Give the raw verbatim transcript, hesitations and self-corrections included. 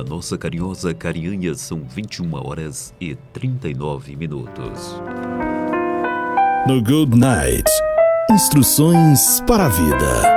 nossa carinhosa Carianha, são vinte e uma horas e trinta e nove minutos. No Good Night, instruções para a vida.